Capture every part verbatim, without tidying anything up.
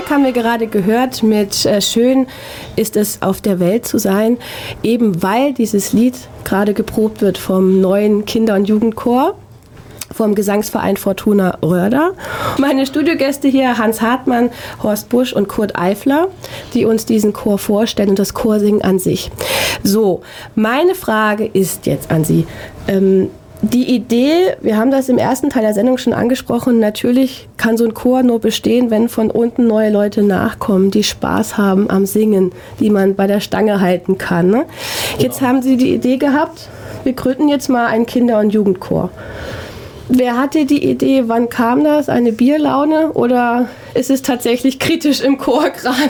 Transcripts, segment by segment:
Musik haben wir gerade gehört mit äh, Schön ist es auf der Welt zu sein, eben weil dieses Lied gerade geprobt wird vom neuen Kinder- und Jugendchor, vom Gesangsverein Fortuna Röhrda. Meine Studiogäste hier, Hans Hartmann, Horst Busch und Kurt Eifler, die uns diesen Chor vorstellen und das Chorsingen an sich. So, meine Frage ist jetzt an Sie. Ähm, die Idee, wir haben das im ersten Teil der Sendung schon angesprochen, natürlich kann so ein Chor nur bestehen, wenn von unten neue Leute nachkommen, die Spaß haben am Singen, die man bei der Stange halten kann. Ne? Jetzt haben Sie die Idee gehabt, wir gründen jetzt mal einen Kinder- und Jugendchor. Wer hatte die Idee, wann kam das? Eine Bierlaune oder ist es tatsächlich kritisch im Chor gerade?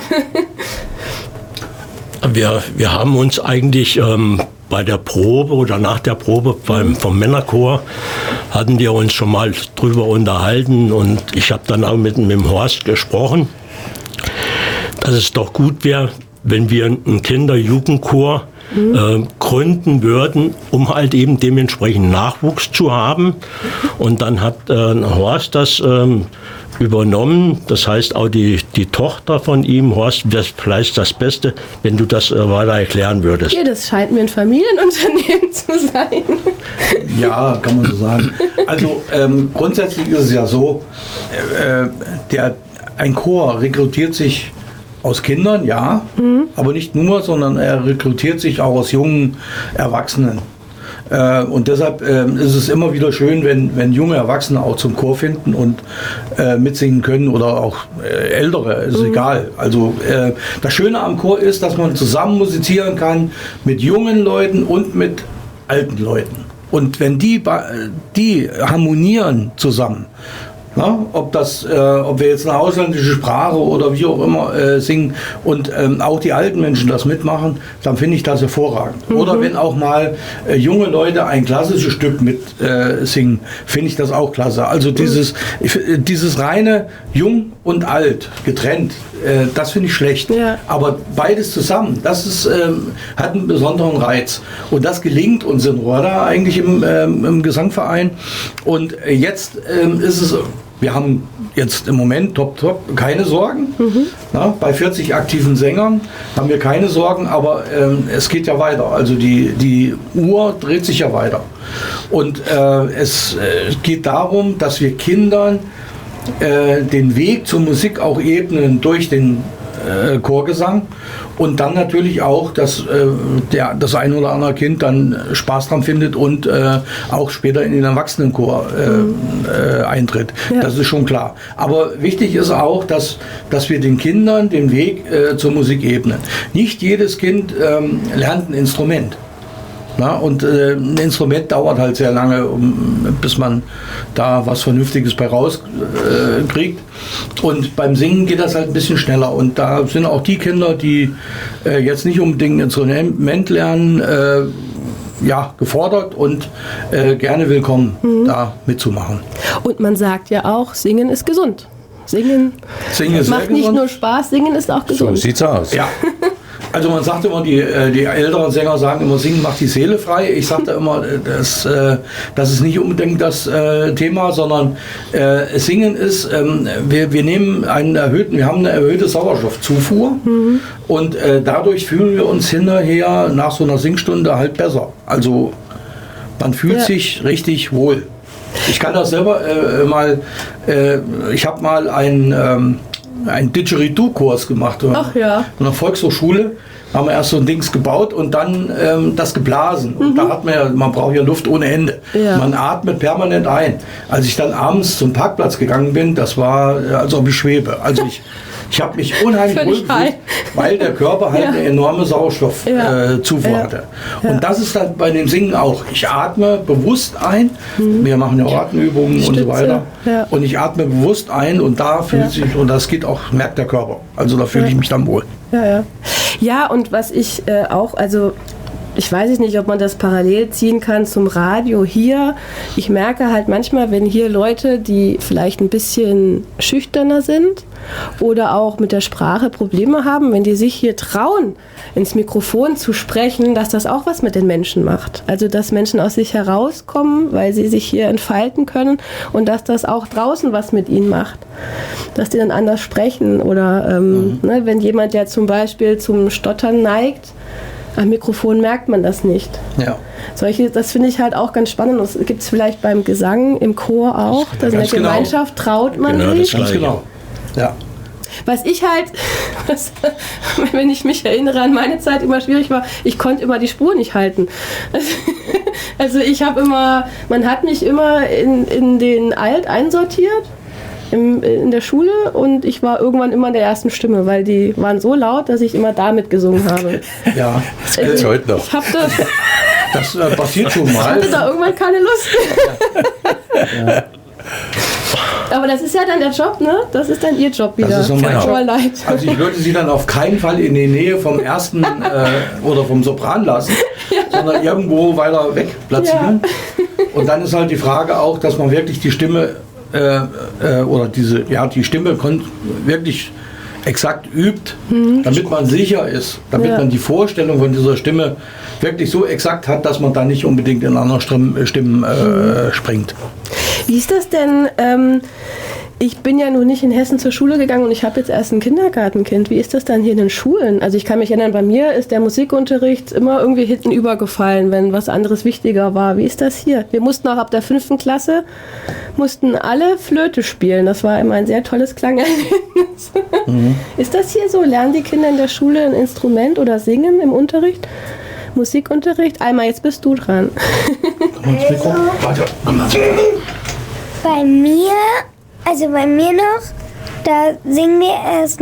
Wir, wir haben uns eigentlich ähm, bei der Probe oder nach der Probe beim, vom Männerchor hatten wir uns schon mal drüber unterhalten und ich habe dann auch mit, mit dem Horst gesprochen, dass es doch gut wäre, wenn wir einen Kinder-Jugendchor Mhm. Äh, gründen würden, um halt eben dementsprechend Nachwuchs zu haben. Und dann hat äh, Horst das ähm, übernommen. Das heißt auch die, die Tochter von ihm, Horst, das ist vielleicht das Beste, wenn du das äh, weiter erklären würdest. Ja, das scheint mir ein Familienunternehmen zu sein. Ja, kann man so sagen. Also ähm, grundsätzlich ist es ja so, äh, der, ein Chor rekrutiert sich aus Kindern, ja, mhm. aber nicht nur, sondern er rekrutiert sich auch aus jungen Erwachsenen. Äh, und deshalb äh, ist es immer wieder schön, wenn, wenn junge Erwachsene auch zum Chor finden und äh, mitsingen können oder auch äh, Ältere, ist mhm. egal. Also äh, das Schöne am Chor ist, dass man zusammen musizieren kann mit jungen Leuten und mit alten Leuten. Und wenn die, die harmonieren zusammen, na, ob, das, äh, ob wir jetzt eine ausländische Sprache oder wie auch immer äh, singen und ähm, auch die alten Menschen das mitmachen, dann finde ich das hervorragend. Mhm. Oder wenn auch mal äh, junge Leute ein klassisches Stück mit äh, singen, finde ich das auch klasse. Also dieses, mhm. dieses reine Jung und Alt getrennt, äh, das finde ich schlecht. Ja. Aber beides zusammen, das ist, ähm, hat einen besonderen Reiz. Und das gelingt uns in Röhrda eigentlich im, ähm, im Gesangverein. Und äh, jetzt ähm, ist es... Wir haben jetzt im Moment top, top keine Sorgen. Mhm. Na, bei vierzig aktiven Sängern haben wir keine Sorgen, aber ähm, es geht ja weiter. Also die, die Uhr dreht sich ja weiter. Und äh, es äh, geht darum, dass wir Kindern äh, den Weg zur Musik auch ebnen durch den äh, Chorgesang. Und dann natürlich auch, dass äh, der, das ein oder andere Kind dann Spaß dran findet und äh, auch später in den Erwachsenenchor äh, mhm. äh, eintritt. Ja. Das ist schon klar. Aber wichtig ist auch, dass, dass wir den Kindern den Weg äh, zur Musik ebnen. Nicht jedes Kind ähm, lernt ein Instrument. Na, und äh, ein Instrument dauert halt sehr lange, um, bis man da was Vernünftiges bei rauskriegt. Äh, und beim Singen geht das halt ein bisschen schneller. Und da sind auch die Kinder, die äh, jetzt nicht unbedingt ein Instrument lernen, äh, ja, gefordert und äh, gerne willkommen, mhm. da mitzumachen. Und man sagt ja auch, Singen ist gesund. Singen, Singen ist macht nicht gesund. Nur Spaß, Singen ist auch gesund. So sieht's aus. Ja. Also man sagt immer, die, die älteren Sänger sagen immer, Singen macht die Seele frei. Ich sage da immer, das, das ist nicht unbedingt das Thema, sondern äh, Singen ist, ähm, wir, wir nehmen einen erhöhten, wir haben eine erhöhte Sauerstoffzufuhr mhm. und äh, dadurch fühlen wir uns hinterher nach so einer Singstunde halt besser. Also man fühlt ja. sich richtig wohl. Ich kann das selber äh, mal, äh, ich habe mal ein ähm, einen Didgeridoo-Kurs gemacht. Ach ja. In der Volkshochschule haben wir erst so ein Dings gebaut und dann ähm, das geblasen. Und mhm. da hat man ja, man braucht ja Luft ohne Ende. Ja. Man atmet permanent ein. Als ich dann abends zum Parkplatz gegangen bin, das war, als ob ich schwebe. Also ich, ich habe mich unheimlich wohl gefühlt, weil der Körper halt ja. eine enorme Sauerstoffzufuhr ja. äh, ja. hatte. Und ja. das ist dann bei dem Singen auch. Ich atme bewusst ein. Mhm. Wir machen ja Atemübungen und so weiter. Ja. Und ich atme bewusst ein und da fühlt ja. sich, und das geht auch, merkt der Körper. Also da fühle ja. ich mich dann wohl. Ja, ja. Ja, und was ich äh, auch, also ich weiß nicht, ob man das parallel ziehen kann zum Radio hier. Ich merke halt manchmal, wenn hier Leute, die vielleicht ein bisschen schüchterner sind oder auch mit der Sprache Probleme haben, wenn die sich hier trauen, ins Mikrofon zu sprechen, dass das auch was mit den Menschen macht. Also, dass Menschen aus sich herauskommen, weil sie sich hier entfalten können und dass das auch draußen was mit ihnen macht. Dass die dann anders sprechen oder ähm, mhm. ne, wenn jemand, der zum Beispiel zum Stottern neigt, am Mikrofon merkt man das nicht. Ja. Solche, das finde ich halt auch ganz spannend. Das gibt es vielleicht beim Gesang, im Chor auch. Dass in der genau. Gemeinschaft traut man genau, sich. Ganz genau. Ja. Was ich halt, was, wenn ich mich erinnere an meine Zeit, immer schwierig war, ich konnte immer die Spur nicht halten. Also ich habe immer, man hat mich immer in, in den Alt einsortiert. Im, in der Schule und ich war irgendwann immer in der ersten Stimme, weil die waren so laut, dass ich immer damit gesungen habe. Ja, das gilt also, heute noch. Ich hab das, das äh, passiert schon mal. Ich hatte da irgendwann keine Lust. Ja. Aber das ist ja dann der Job, ne? Das ist dann Ihr Job wieder. Das ist so mein Job. Leid. Also ich würde Sie dann auf keinen Fall in die Nähe vom ersten äh, oder vom Sopran lassen, ja. sondern irgendwo weiter weg platzieren. Ja. Und dann ist halt die Frage auch, dass man wirklich die Stimme Äh, äh, oder diese, ja, die Stimme kon- wirklich exakt übt, mhm. damit man sicher ist, damit ja. man die Vorstellung von dieser Stimme wirklich so exakt hat, dass man da nicht unbedingt in anderen Stimmen, Stimmen äh, mhm. springt. Wie ist das denn? Ähm, ich bin ja nun nicht in Hessen zur Schule gegangen und ich habe jetzt erst ein Kindergartenkind. Wie ist das dann hier in den Schulen? Also ich kann mich erinnern, bei mir ist der Musikunterricht immer irgendwie hinten übergefallen, wenn was anderes wichtiger war. Wie ist das hier? Wir mussten auch ab der fünften Klasse, mussten alle Flöte spielen. Das war immer ein sehr tolles Klangerlebnis. Mhm. Ist das hier so? Lernen die Kinder in der Schule ein Instrument oder singen im Unterricht? Musikunterricht? Einmal, jetzt bist du dran. Also, bei mir, also bei mir noch, da singen wir erst